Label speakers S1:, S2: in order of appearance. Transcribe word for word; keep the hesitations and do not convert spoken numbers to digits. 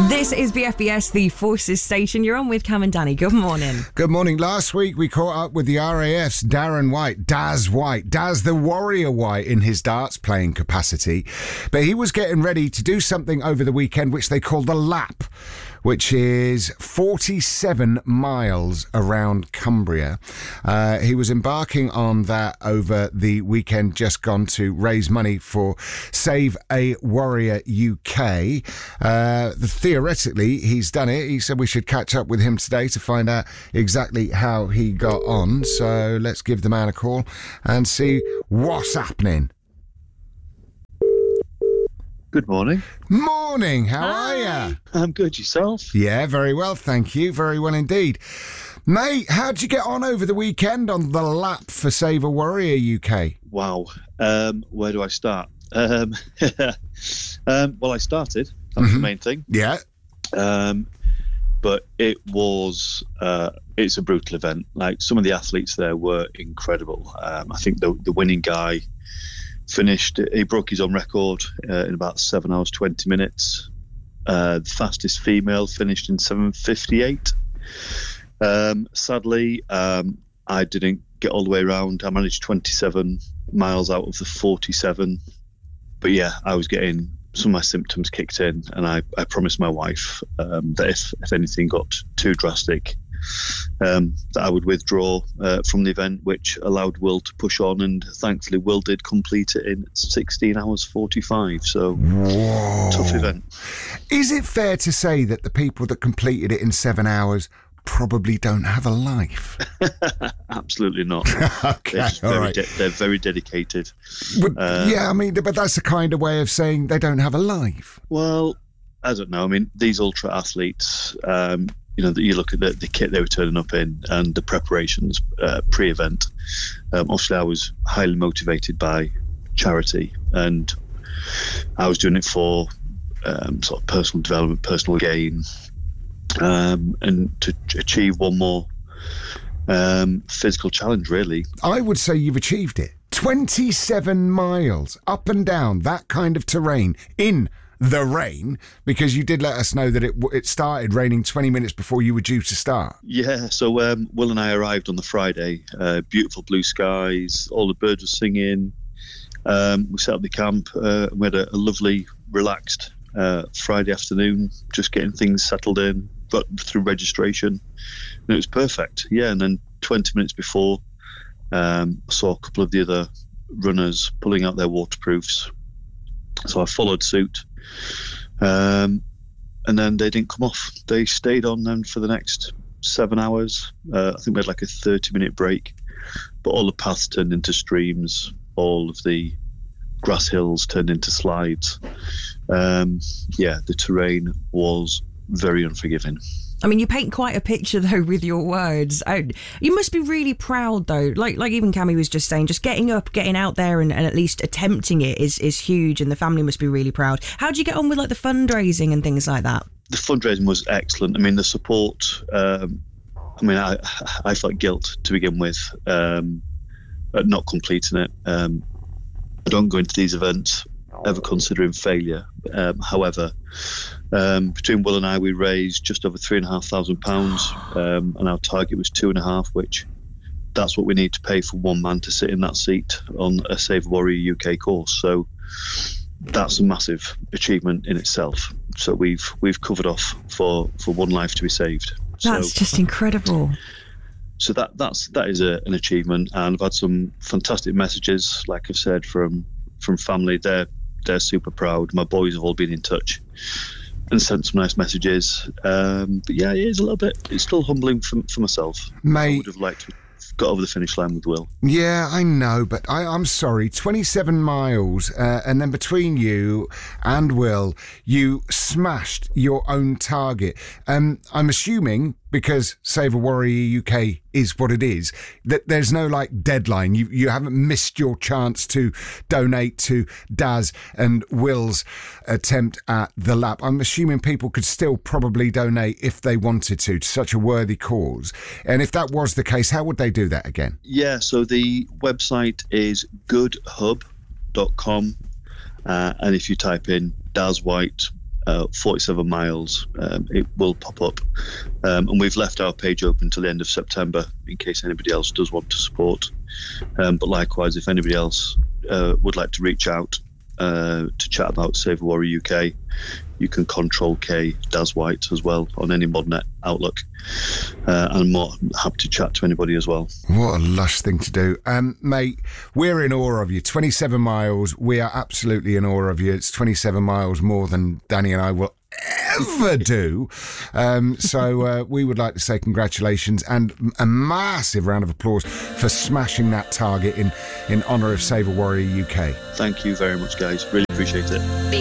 S1: This is B F B S, the Forces Station. You're on with Cam and Danny. Good morning.
S2: Good morning. Last week we caught up with the R A F's Darren White, Daz White, Daz the Warrior White in his darts playing capacity. But he was getting ready to do something over the weekend which they call the Lap, which is forty-seven miles around Cumbria. Uh, he was embarking on that over the weekend just gone to raise money for Save a Warrior U K. Uh, theoretically, he's done it. He said we should catch up with him today to find out exactly how he got on. So let's give the man a call and see what's happening.
S3: Good morning.
S2: Morning, how
S1: Hi.
S2: are you?
S3: I'm good, yourself?
S2: Yeah, very well, thank you. Very well indeed. Mate, how'd you get on over the weekend on the Lap for Save a Warrior U K?
S3: Wow. Um, where do I start? Um, um, well, I started. That's
S2: Mhm.
S3: the main thing.
S2: Yeah.
S3: Um, but it was, uh, it's a brutal event. Like, some of the athletes there were incredible. Um, I think the, the winning guy finished, he broke his own record uh, in about seven hours, twenty minutes. Uh, the fastest female finished in seven fifty-eight. Um, sadly, um, I didn't get all the way around. I managed twenty-seven miles out of the forty-seven. But yeah, I was getting, some of my symptoms kicked in, and I, I promised my wife um, that if, if anything got too drastic, um, that I would withdraw uh, from the event, which allowed Will to push on, and thankfully Will did complete it in sixteen hours forty-five. So,
S2: Whoa.
S3: tough event.
S2: Is it fair to say that the people that completed it in seven hours probably don't have a life?
S3: Absolutely not.
S2: Okay,
S3: They're, just
S2: all
S3: very
S2: right.
S3: de- they're very dedicated.
S2: Would-
S3: Uh,
S2: yeah, I mean, but that's the kind of way of saying they don't have a life.
S3: Well, I don't know. I mean, these ultra athletes, um, you know, that you look at the, the kit they were turning up in and the preparations uh, pre-event. Um, obviously, I was highly motivated by charity, and I was doing it for um, sort of personal development, personal gain, um, and to achieve one more um, physical challenge, really.
S2: I would say you've achieved it. twenty-seven miles up and down that kind of terrain in the rain, because you did let us know that it it started raining twenty minutes before you were due to start.
S3: Yeah, so um, Will and I arrived on the Friday. Uh, beautiful blue skies, all the birds were singing. Um, we set up the camp. Uh, we had a, a lovely, relaxed uh, Friday afternoon, just getting things settled in, but through registration. And it was perfect. Yeah, and then twenty minutes before, um, I saw a couple of the other runners pulling out their waterproofs. So I followed suit. Um, and then they didn't come off. They stayed on then for the next seven hours. Uh, I think we had like a thirty minute break, but all the paths turned into streams. All of the grass hills turned into slides. Um, yeah, the terrain was very unforgiving.
S1: I mean, you paint quite a picture, though, with your words. Oh, you must be really proud, though. Like like even Cammy was just saying, just getting up, getting out there and, and at least attempting it is, is huge, and the family must be really proud. How did you get on with like the fundraising and things like that?
S3: The fundraising was excellent. I mean, the support, um, I mean, I, I felt guilt to begin with um, at not completing it. Um, I don't go into these events ever considering failure. Um, however, um, between Will and I, we raised just over three and a half thousand pounds, um, and our target was two and a half, which that's what we need to pay for one man to sit in that seat on a Save Warrior U K course. So that's a massive achievement in itself. So we've we've covered off for, for one life to be saved.
S1: That's
S3: so,
S1: just incredible.
S3: So that that's that is a, an achievement, and I've had some fantastic messages, like I've said, from from family. They're they're super proud. My boys have all been in touch and sent some nice messages. Um, but yeah, it is a little bit. It's still humbling for for myself.
S2: Mate.
S3: I would have liked to have got over the finish line with Will.
S2: Yeah, I know, but I, I'm sorry. twenty-seven miles, uh, and then between you and Will, you smashed your own target. Um, I'm assuming, because Save a Warrior U K is what it is, that there's no like deadline. You you haven't missed your chance to donate to Daz and Will's attempt at the Lap. I'm assuming people could still probably donate if they wanted to to such a worthy cause. And if that was the case, how would they do that again?
S3: Yeah, so the website is good hub dot com, uh, and if you type in Daz White, uh, forty-seven miles, um, it will pop up. Um, and we've left our page open until the end of September in case anybody else does want to support. Um, but likewise, if anybody else uh, would like to reach out uh, to chat about Save a Warrior U K, you can control K Daz White as well on any Modnet Outlook. Uh, and I'm more happy to chat to anybody as well.
S2: What a lush thing to do. Um, mate, we're in awe of you. twenty-seven miles. We are absolutely in awe of you. It's twenty-seven miles more than Danny and I will ever do. Um, so uh, we would like to say congratulations and a massive round of applause for smashing that target in, in honour of Save a Warrior U K.
S3: Thank you very much, guys. Really appreciate it.